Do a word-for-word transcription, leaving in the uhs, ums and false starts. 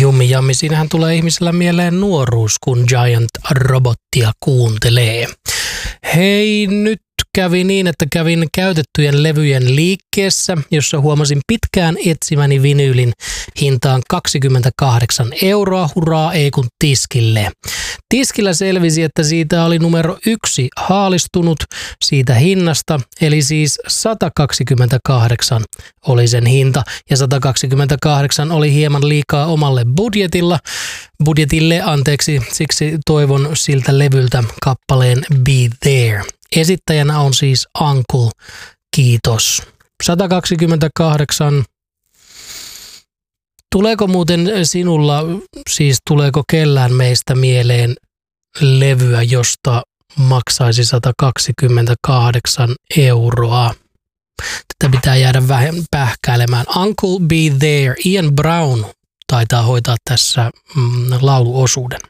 Jummi Jammi, siinähän tulee ihmisellä mieleen nuoruus, kun Giant Robottia kuuntelee. Hei, nyt kävi niin, että kävin käytettyjen levyjen liikkeessä, jossa huomasin pitkään etsimäni vinyylin hintaan kaksikymmentäkahdeksan euroa, hurraa ei kun tiskille. Tiskillä selvisi, että siitä oli numero yksi haalistunut siitä hinnasta, eli siis sata kaksikymmentäkahdeksan oli sen hinta, ja sata kaksikymmentäkahdeksan oli hieman liikaa omalle budjetilla, budjetille, anteeksi, siksi toivon siltä levyltä kappaleen Be There. Esittäjänä on siis Uncle, kiitos. sata kaksikymmentäkahdeksan. Tuleeko muuten sinulla, siis tuleeko kellään meistä mieleen levyä, josta maksaisi sata kaksikymmentäkahdeksan euroa? Tätä pitää jäädä vähän pähkäilemään. Uncle Be There, Ian Brown taitaa hoitaa tässä mm, lauluosuuden.